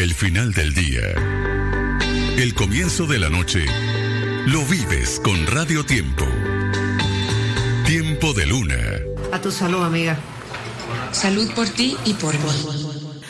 El final del día, el comienzo de la noche, lo vives con Radio Tiempo. Tiempo de Luna. A tu salud, amiga. Salud por ti y por mí.